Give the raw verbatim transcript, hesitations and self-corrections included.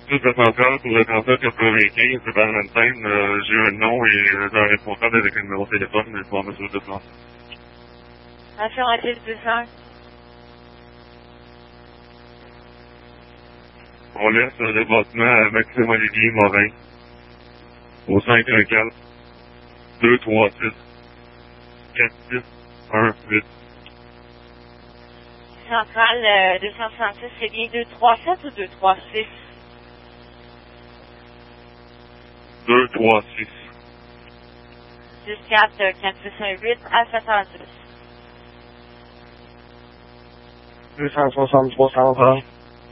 Toute la centrale pour le trente-neuf quatre-vingt-quinze, c'est Valentine. Euh, j'ai un nom et euh, un responsable avec un numéro de téléphone, mais je vais en mettre sur le plan. Affirmatif deux cent un. On laisse le bâtiment à Maxime Olivier Morin au cinq un quatre deux trois six quatre six un huit. Centrale euh, deux cent soixante-six, c'est bien deux trois sept ou deux trois six? deux trois six. six quatre quatre six un huit à sept heures dix. deux cent soixante-trois centrale.